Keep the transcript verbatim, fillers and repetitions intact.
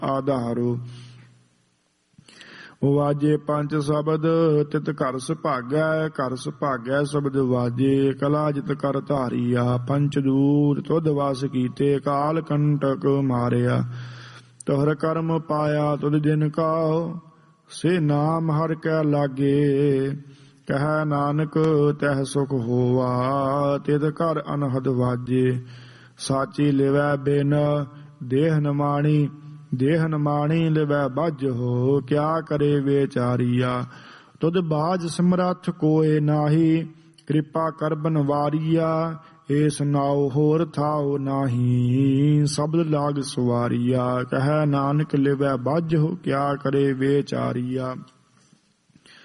ਆਧਾਰੋ। ਵਾਜੇ ਪੰਜ ਸ਼ਬਦ ਤਿਤ ਘਰ ਸੁਭਾਗੈ, ਘਰ ਸੁਭਾਗੈ ਸ਼ਬਦ ਵਾਜੇ, ਕਲਾ ਜਿਤ ਕਰ ਧਾਰੀਆ, ਪੰਚ ਦੂਰ ਤੁਧ ਵਸ ਕੀਤੇ, ਕਾਲ ਕੰਟਕ ਮਾਰਿਆ। ਤੋਹਰ ਕਰਮ ਪਾਇਆ ਤੁਧ ਜਿਨ ਕਾਉ, ਸੇ ਨਾਮ ਹਰਿ ਕੈ ਲਾਗੇ, ਕਹਿ ਨਾਨਕ ਤਹਿ ਸੁਖ ਹੋਵਾ, ਤਿਤ ਘਰ ਅਨਹਦ ਵਾਜੇ। ਸਾਚੀ ਲਿਵੈ ਬਿਨ ਦੇਹ ਨਮਾਣੀ, ਦੇਹ ਨਮਾਣੀ ਲਿਵੈ ਬੱਝ ਹੋ, ਕਿਆ ਕਰੇ ਵਿਚਾਰੀਆ। ਤੁਧ ਬਾਜ ਸਮਰੱਥ ਕੋਇ ਨਾਹੀ, ਕਿਰਪਾ ਕਰ ਬਨਵਾਰੀਆ, ਏ ਸੁਨਾਓ ਹੋਰ ਥਾਉ ਨਾਹੀ, ਸ਼ਬਦ ਲਾਗ ਸਵਾਰੀਆ। ਕਹਿ ਨਾਨਕ ਲਿਵੈ ਬੱਝ ਹੋ, ਕਿਆ ਕਰੇ ਵਿਚਾਰੀਆ।